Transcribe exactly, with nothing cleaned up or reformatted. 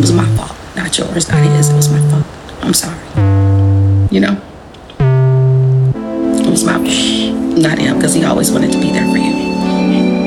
was my fault, not yours, not his. It was my fault. I'm sorry. You know? It was my fault, not him, because he always wanted to be there for you.